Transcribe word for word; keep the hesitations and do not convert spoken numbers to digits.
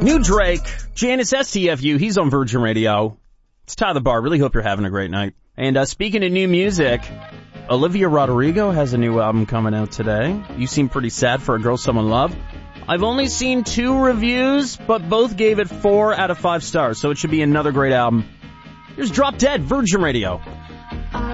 New Drake, Janice S T F U, he's on Virgin Radio. It's Tyler Bar. Really hope you're having a great night. And uh, speaking of new music, Olivia Rodrigo has a new album coming out today. You seem pretty sad for A Girl Someone Loved. I've only seen two reviews, but both gave it four out of five stars, so it should be another great album. Here's Drop Dead, Virgin Radio.